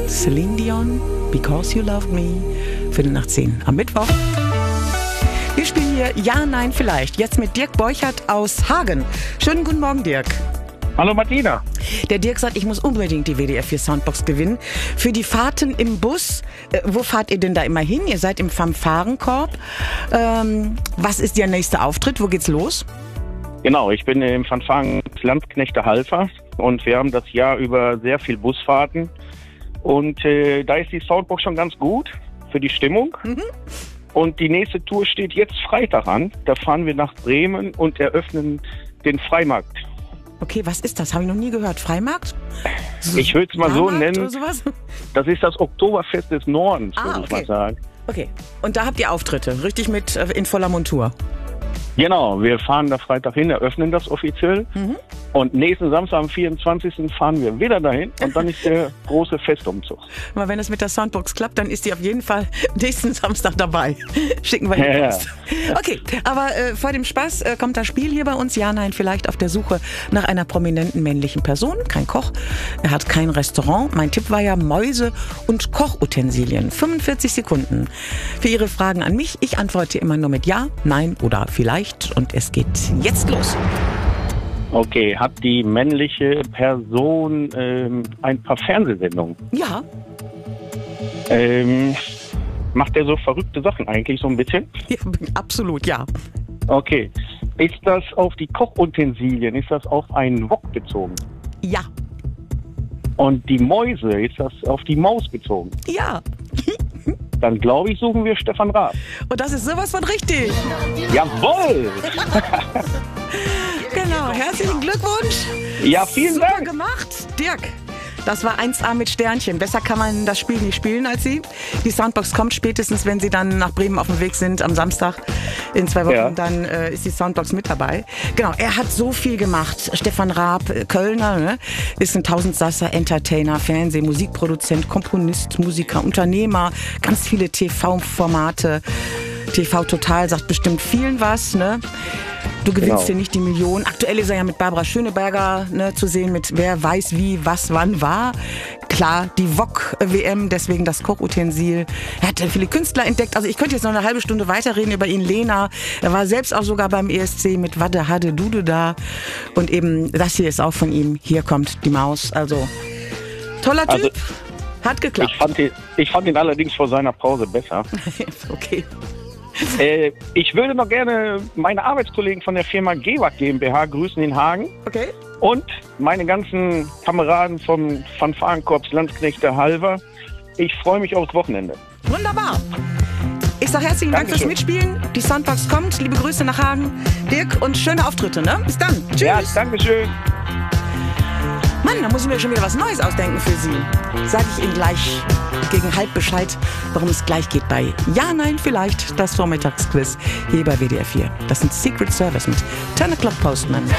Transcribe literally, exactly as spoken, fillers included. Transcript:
Celine Dion, Because You Loved Me, Viertel nach zehn am Mittwoch. Wir spielen hier Ja, Nein, Vielleicht. Jetzt mit Dirk Borchert aus Hagen. Schönen guten Morgen, Dirk. Hallo Martina. Der Dirk sagt, ich muss unbedingt die W D R vier Soundbox gewinnen. Für die Fahrten im Bus, äh, wo fahrt ihr denn da immer hin? Ihr seid im Fanfarenkorb. Ähm, was ist der nächste Auftritt? Wo geht's los? Genau, ich bin im Fanfaren Landsknechte Halver und wir haben das Jahr über sehr viel Busfahrten. Und äh, da ist die Soundbox schon ganz gut für die Stimmung. Mhm. Und die nächste Tour steht jetzt Freitag an. Da fahren wir nach Bremen und eröffnen den Freimarkt. Okay, was ist das? Habe ich noch nie gehört. Freimarkt? So, ich würde es mal so nennen. Oder sowas? Das ist das Oktoberfest des Nordens, ah, würde ich okay. mal sagen. Okay, und da habt ihr Auftritte, richtig mit äh, in voller Montur? Genau, wir fahren da Freitag hin, eröffnen das offiziell. Mhm. Und nächsten Samstag am vierundzwanzigsten fahren wir wieder dahin und dann ist der große Festumzug. Aber wenn es mit der Soundbox klappt, dann ist die auf jeden Fall nächsten Samstag dabei. Schicken wir ja, die Post. Ja. Okay, aber äh, vor dem Spaß äh, kommt das Spiel hier bei uns. Ja, nein, vielleicht auf der Suche nach einer prominenten männlichen Person. Kein Koch, er hat kein Restaurant. Mein Tipp war ja Mäuse und Kochutensilien. fünfundvierzig Sekunden für Ihre Fragen an mich. Ich antworte immer nur mit Ja, Nein oder Vielleicht. Und es geht jetzt los. Okay, hat die männliche Person ähm, ein paar Fernsehsendungen? Ja. Ähm, macht er so verrückte Sachen eigentlich so ein bisschen? Ja, absolut, ja. Okay. Ist das auf die Kochutensilien, ist das auf einen Wok bezogen? Ja. Und die Mäuse, ist das auf die Maus bezogen? Ja. Dann glaube ich, suchen wir Stefan Raab. Und das ist sowas von richtig. Jawohl! Genau, herzlichen Glückwunsch. Ja, vielen Super Dank. gemacht, Dirk. Das war eins A mit Sternchen. Besser kann man das Spiel nicht spielen als Sie. Die Soundbox kommt spätestens, wenn Sie dann nach Bremen auf dem Weg sind am Samstag. In zwei Wochen, ja. Dann äh, ist die Soundbox mit dabei. Genau, er hat so viel gemacht. Stefan Raab, Kölner, ne? Ist ein Tausendsasser, Entertainer, Fernseh-, Musikproduzent, Komponist, Musiker, Unternehmer, ganz viele T V-Formate. T V Total sagt bestimmt vielen was, ne? Du gewinnst genau. hier nicht die Million. Aktuell ist er ja mit Barbara Schöneberger ne, zu sehen, mit wer weiß wie, was, wann war. Klar, die Wok-W M, deswegen das Kochutensil. Er hat viele Künstler entdeckt. Also ich könnte jetzt noch eine halbe Stunde weiterreden über ihn. Lena, er war selbst auch sogar beim E S C mit Wadde, Hadde, Dude da. Und eben, das hier ist auch von ihm. Hier kommt die Maus. Also, toller Typ. Also, hat geklappt. Ich fand, ihn, ich fand ihn allerdings vor seiner Pause besser. Okay. Äh, ich würde noch gerne meine Arbeitskollegen von der Firma Gewag GmbH grüßen in Hagen. Okay. Und meine ganzen Kameraden vom Fanfarenkorps Landsknechte Halver. Ich freue mich aufs Wochenende. Wunderbar. Ich sage herzlichen Dank fürs Mitspielen. Die Soundbox kommt. Liebe Grüße nach Hagen. Dirk, und schöne Auftritte, ne? Bis dann. Tschüss. Ja, danke schön. Mann, da muss ich mir schon wieder was Neues ausdenken für Sie. Sage ich Ihnen gleich gegen halb Bescheid, warum es gleich geht bei Ja, Nein, Vielleicht, das Vormittagsquiz hier bei W D R vier. Das sind Secret Service mit ten o'clock Postman.